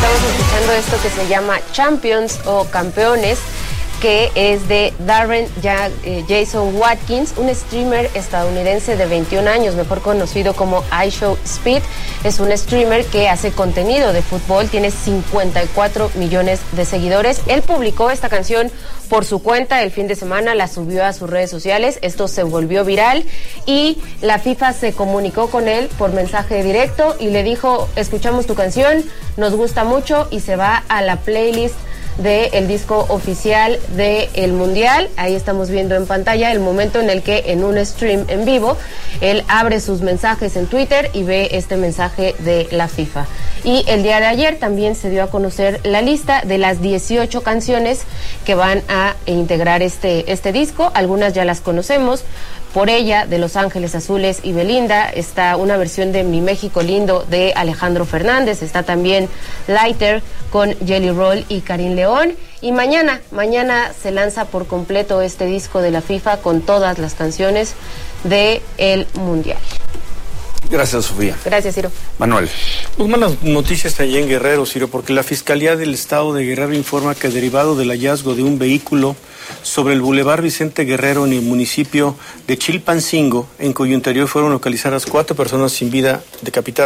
estamos escuchando esto que se llama Champions o Campeones, que es de Darren Jason Watkins, un streamer estadounidense de 21 años, mejor conocido como iShowSpeed. Es un streamer que hace contenido de fútbol, tiene 54 millones de seguidores. Él publicó esta canción por su cuenta el fin de semana, la subió a sus redes sociales, esto se volvió viral y la FIFA se comunicó con él por mensaje directo y le dijo: escuchamos tu canción, nos gusta mucho, y se va a la playlist del disco oficial del Mundial. Ahí estamos viendo en pantalla el momento en el que en un stream en vivo él abre sus mensajes en Twitter y ve este mensaje de la FIFA. Y el día de ayer también se dio a conocer la lista de las 18 canciones que van a integrar este disco. Algunas ya las conocemos: Por ella, de Los Ángeles Azules y Belinda. Está una versión de Mi México Lindo de Alejandro Fernández. Está también Lighter con Jelly Roll y Karim León. Y mañana se lanza por completo este disco de la FIFA con todas las canciones del Mundial. Gracias, Sofía. Gracias, Ciro. Manuel. Pues malas noticias allá en Guerrero, Ciro, porque la Fiscalía del Estado de Guerrero informa que derivado del hallazgo de un vehículo sobre el Boulevard Vicente Guerrero en el municipio de Chilpancingo, en cuyo interior fueron localizadas 4 personas sin vida decapitadas.